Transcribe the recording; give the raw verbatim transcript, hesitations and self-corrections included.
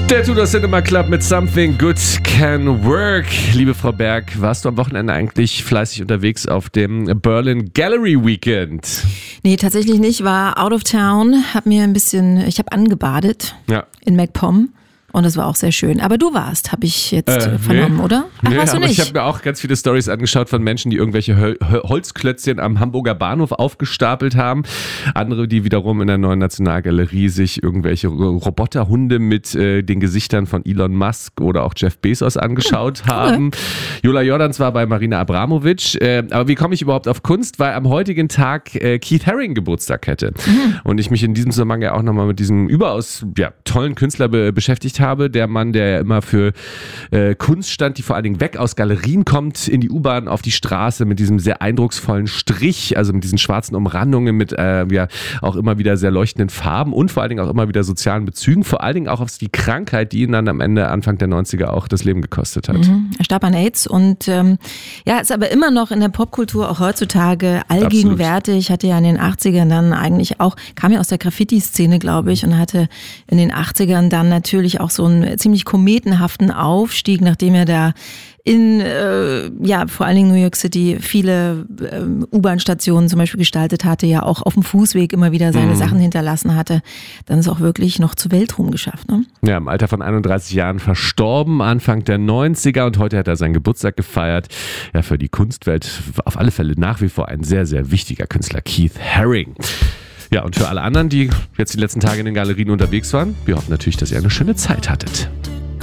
Der Tudor Cinema Club mit Something Good Can Work. Liebe Frau Berg, warst du am Wochenende eigentlich fleißig unterwegs auf dem Berlin Gallery Weekend? Nee, tatsächlich nicht. War out of town, hab mir ein bisschen, ich habe angebadet ja. in MacPom. Und das war auch sehr schön. Aber du warst, habe ich jetzt äh, vernommen, nee. oder? Ach, nee, warst du aber nicht? Ich habe mir auch ganz viele Storys angeschaut von Menschen, die irgendwelche Hol- Holzklötzchen am Hamburger Bahnhof aufgestapelt haben. Andere, die wiederum in der Neuen Nationalgalerie sich irgendwelche Roboterhunde mit äh, den Gesichtern von Elon Musk oder auch Jeff Bezos angeschaut hm, haben. Okay. Jola Jordans war bei Marina Abramovic. Äh, aber wie komme ich überhaupt auf Kunst? Weil am heutigen Tag äh, Keith Haring Geburtstag hätte. Mhm. Und ich mich in diesem Zusammenhang ja auch nochmal mit diesem überaus ja, tollen Künstler be- beschäftigt habe. habe. Der Mann, der ja immer für äh, Kunst stand, die vor allen Dingen weg aus Galerien kommt, in die U-Bahn, auf die Straße mit diesem sehr eindrucksvollen Strich, also mit diesen schwarzen Umrandungen, mit äh, ja auch immer wieder sehr leuchtenden Farben und vor allen Dingen auch immer wieder sozialen Bezügen, vor allen Dingen auch auf die Krankheit, die ihn dann am Ende, Anfang der neunziger auch das Leben gekostet hat. Mhm. Er starb an AIDS und ähm, ja, ist aber immer noch in der Popkultur auch heutzutage allgegenwärtig. Absolut. Hatte ja in den achtzigern dann eigentlich auch, kam ja aus der Graffiti-Szene, glaube ich, und hatte in den achtzigern dann natürlich auch so einen ziemlich kometenhaften Aufstieg, nachdem er da in, äh, ja, vor allen Dingen New York City viele äh, U-Bahn-Stationen zum Beispiel gestaltet hatte, ja auch auf dem Fußweg immer wieder seine mhm. Sachen hinterlassen hatte, dann ist auch wirklich noch zu Weltruhm geschafft. Ne? Ja, im Alter von einunddreißig Jahren verstorben, Anfang der neunziger, und heute hat er seinen Geburtstag gefeiert. Ja, für die Kunstwelt auf alle Fälle nach wie vor ein sehr, sehr wichtiger Künstler, Keith Haring. Ja, und für alle anderen, die jetzt die letzten Tage in den Galerien unterwegs waren, wir hoffen natürlich, dass ihr eine schöne Zeit hattet.